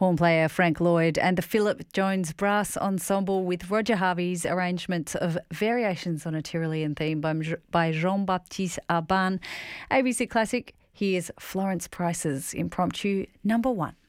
Horn player Frank Lloyd and the Philip Jones Brass Ensemble with Roger Harvey's arrangement of Variations on a Tyrolean Theme by Jean-Baptiste Arban. ABC Classic, here's Florence Price's Impromptu #1.